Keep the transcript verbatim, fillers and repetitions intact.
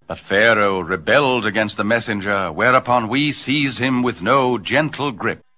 But Pharaoh rebelled against the messenger, whereupon we seized him with no gentle grip.